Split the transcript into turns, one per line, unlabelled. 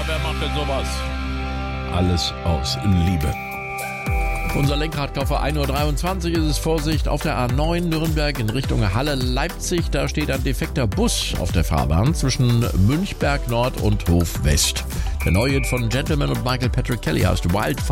wer macht denn sowas?
Alles aus Liebe.
Unser Lenkrad für 1.23 Uhr ist es Vorsicht auf der A9 Nürnberg in Richtung Halle-Leipzig. Da steht ein defekter Bus auf der Fahrbahn zwischen Münchberg Nord und Hof West. Der neue Hit von Gentleman und Michael Patrick Kelly heißt Wild